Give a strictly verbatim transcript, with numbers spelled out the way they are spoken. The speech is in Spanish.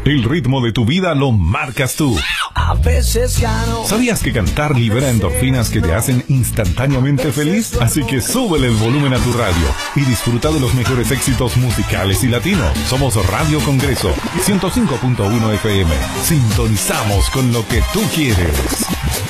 El ritmo de tu vida lo marcas tú. A veces gano. ¿Sabías que cantar libera endorfinas que te hacen instantáneamente feliz? Así que súbele el volumen a tu radio y disfruta de los mejores éxitos musicales y latinos. Somos Radio Congreso, ciento cinco punto uno F M. Sintonizamos con lo que tú quieres.